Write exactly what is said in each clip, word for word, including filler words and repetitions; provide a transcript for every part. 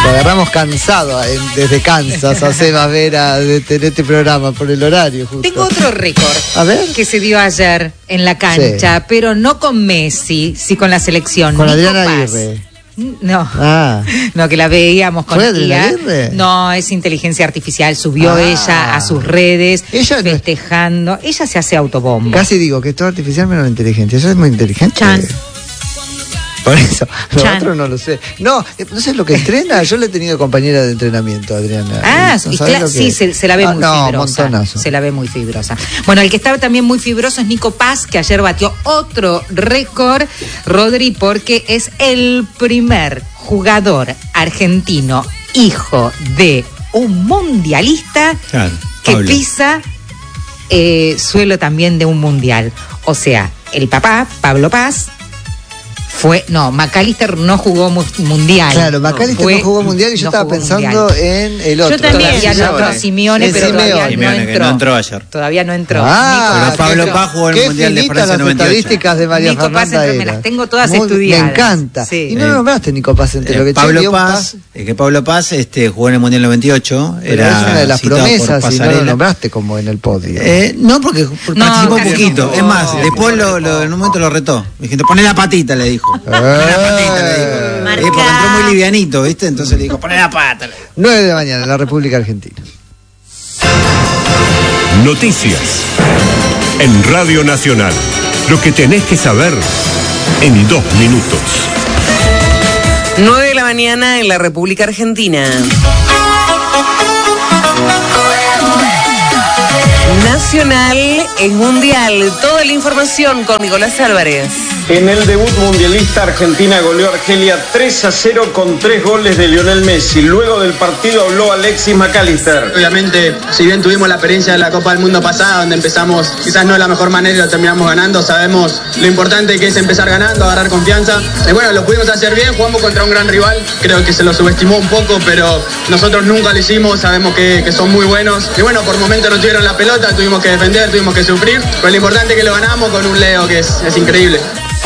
Lo agarramos cansado en, desde Kansas a Seba Vera de tener este programa por el horario justo. Tengo otro récord A ver. que se dio ayer en la cancha, sí. pero no con Messi, sí con la selección. Con Nico Adriana Paz. Aguirre. No, Ah. no, que la veíamos con ¿Fue Adriana ella. Aguirre? No, es inteligencia artificial. Subió Ah. ella a sus redes, Ella no es- festejando. Ella se hace autobombo. Casi digo que es todo artificial menos inteligente. Eso es muy inteligente. Chan. Por eso, lo Chan. otro no lo sé. No, no sé lo que entrena. Yo le he tenido compañera de entrenamiento, Adriana. Ah, ¿No y sabés cla- lo que sí, es? se, se la ve Ah, muy no, fibrosa. montonazo. Se la ve muy fibrosa. Bueno, el que estaba también muy fibroso es Nico Paz, que ayer batió otro récord, Rodri, porque es el primer jugador argentino, hijo de un mundialista, Claro, que Pablo. pisa eh, suelo también de un mundial. O sea, el papá, Pablo Paz, fue, no, McAllister no jugó mu- mundial. Claro, McAllister Fue- no jugó mundial y yo no estaba jugó pensando mundial. en el otro. Yo también, ¿Cómo se ya llama? no, Simeone, El pero Simeone. todavía Simeone, no que entró. no entró ayer. Todavía no entró. Ah, Pero Pablo qué- Paz jugó en el qué Mundial de finitas Francia las noventa y ocho. estadísticas de María Nico Paz, Fernanda entonces, me Era. las tengo todas Muy- estudiadas. Me encanta. Sí. Y no Eh, lo nombraste Nico Paz entre lo Eh, que Pablo dio un Paz, eh, que Pablo Paz este, jugó en el Mundial noventa y ocho. Pero Era es una de las citado por promesas y no lo Pasarela. nombraste como en el podio. Eh, no, porque por- No, participó casi poquito. no. Es más, No, después lo, lo- en un momento lo retó. Me dijiste, poné la patita, le dijo. Poné la patita, le dijo. Marca. Eh, porque entró muy livianito, ¿viste? Entonces le dijo, poné la pata. le dijo. nueve de la mañana en la República Argentina. Noticias en Radio Nacional. Lo que tenés que saber en dos minutos. nueve de la mañana en la República Argentina. Nacional es mundial. Toda la información con Nicolás Álvarez. En el debut mundialista, Argentina goleó a Argelia tres a cero con tres goles de Lionel Messi. Luego del partido habló Alexis McAllister. Obviamente, si bien tuvimos la experiencia de la Copa del Mundo pasada, donde empezamos quizás no de la mejor manera y lo terminamos ganando, sabemos lo importante que es empezar ganando, agarrar confianza. Y bueno, lo pudimos hacer bien, jugamos contra un gran rival, creo que se lo subestimó un poco, pero nosotros nunca lo hicimos, sabemos que, que son muy buenos. Y bueno, por momentos no tuvieron la pelota, tuvimos que defender, tuvimos que sufrir, pero lo importante es que lo ganamos con un Leo que es, es increíble.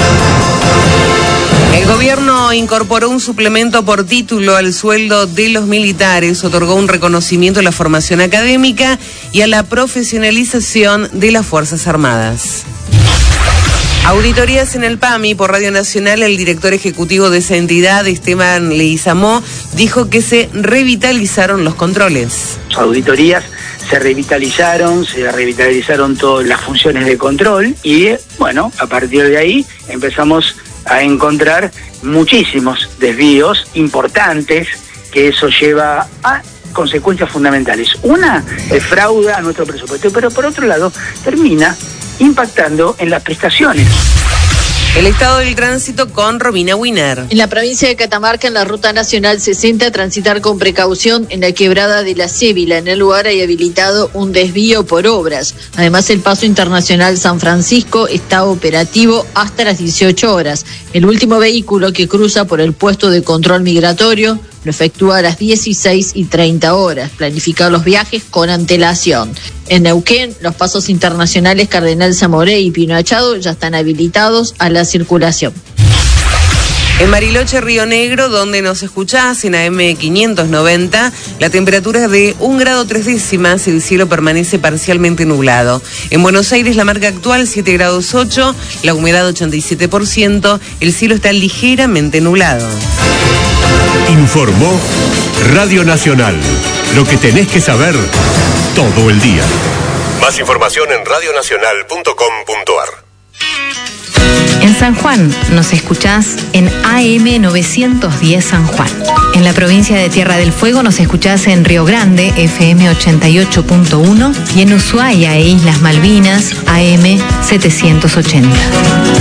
El gobierno incorporó un suplemento por título al sueldo de los militares, otorgó un reconocimiento a la formación académica y a la profesionalización de las Fuerzas Armadas. Auditorías en el P A M I por Radio Nacional. El director ejecutivo de esa entidad, Esteban Leguizamó, dijo que se revitalizaron los controles. Auditorías se revitalizaron, se revitalizaron todas las funciones de control y, bueno, a partir de ahí empezamos a encontrar muchísimos desvíos importantes que eso lleva a consecuencias fundamentales. Una, es fraude a nuestro presupuesto, pero por otro lado termina impactando en las prestaciones. El estado del tránsito con Romina Winer. En la provincia de Catamarca, en la Ruta Nacional sesenta, transitar con precaución en la quebrada de la Cébila. En el lugar hay habilitado un desvío por obras. Además, el paso internacional San Francisco está operativo hasta las dieciocho horas. El último vehículo que cruza por el puesto de control migratorio lo efectúa a las dieciséis y treinta horas. Planificar los viajes con antelación. En Neuquén, los pasos internacionales Cardenal Zamoré y Pino Achado ya están habilitados a la circulación. En Bariloche, Río Negro, donde nos escuchás en A M quinientos noventa, la temperatura es de un grado tres décimas, el cielo permanece parcialmente nublado. En Buenos Aires, la marca actual siete grados ocho, la humedad ochenta y siete por ciento, el cielo está ligeramente nublado. Informó Radio Nacional. Lo que tenés que saber todo el día. Más información en radio nacional punto com punto a r. En San Juan nos escuchás en A M novecientos diez San Juan. En la provincia de Tierra del Fuego nos escuchás en Río Grande, F M ochenta y ocho punto uno, y en Ushuaia e Islas Malvinas, A M setecientos ochenta.